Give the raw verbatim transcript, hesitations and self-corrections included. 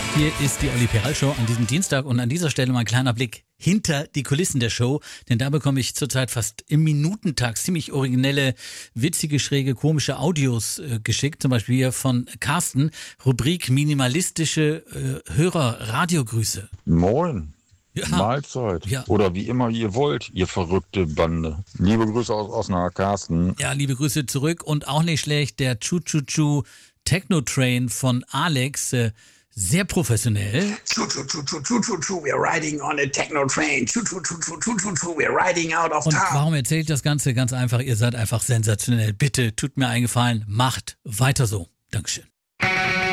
Hier ist die Olli Peral Show an diesem Dienstag und an dieser Stelle mal ein kleiner Blick hinter die Kulissen der Show, denn da bekomme ich zurzeit fast im Minutentakt ziemlich originelle, witzige, schräge, komische Audios äh, geschickt, zum Beispiel hier von Carsten, Rubrik minimalistische äh, Hörer-Radiogrüße. Moin. Ja. Mahlzeit. Ja. Oder wie immer ihr wollt, ihr verrückte Bande. Liebe Grüße aus Osnabrück, Carsten. Ja, liebe Grüße zurück und auch nicht schlecht, der Chu-Chu-Chu Techno-Train von Alex, äh, sehr professionell. Choo choo choo choo choo choo choo, we're riding on a techno train. Choo choo choo choo choo choo choo, we're riding out of Und town. warum erzähle ich das Ganze? Ganz einfach, ihr seid einfach sensationell. Bitte tut mir einen Gefallen, macht weiter so. Dankeschön.